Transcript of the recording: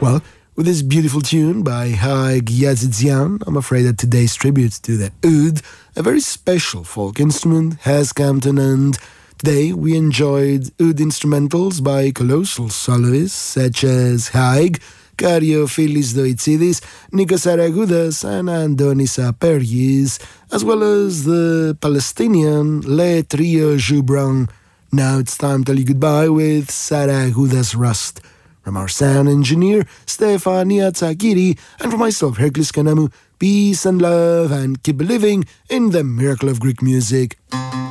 Well, with this beautiful tune by Haig Yazidzian, I'm afraid that today's tribute to the oud, a very special folk instrument, has come to an end. Today we enjoyed oud instrumentals by colossal soloists such as Haig, Kariofilis Doitsidis, Nikos Aragudas and Andonis Apergis, as well as the Palestinian Le Trio Joubran. Now it's time to tell you goodbye with Saragudas Rust. From our sound engineer, Stefania Tsakiri, and from myself, Hercules Kanamu, peace and love, and keep believing in the miracle of Greek music.